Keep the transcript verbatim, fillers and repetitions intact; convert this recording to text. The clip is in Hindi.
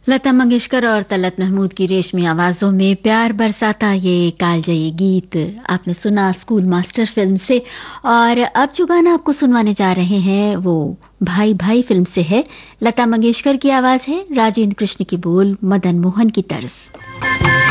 लता मंगेशकर और तलत महमूद की रेशमी आवाजों में प्यार बरसाता ये कालजयी गीत आपने सुना स्कूल मास्टर फिल्म से। और अब जो गाना आपको सुनवाने जा रहे हैं वो भाई भाई फिल्म से है। लता मंगेशकर की आवाज है, राजेंद्र कृष्ण की बोल, मदन मोहन की तर्ज।